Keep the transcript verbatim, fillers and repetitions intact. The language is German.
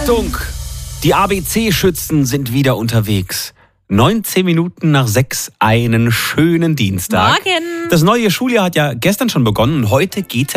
Achtung! Die A B C-Schützen sind wieder unterwegs. neunzehn Minuten nach sechs, einen schönen Dienstag. Morgen. Das neue Schuljahr hat ja gestern schon begonnen und heute geht's ja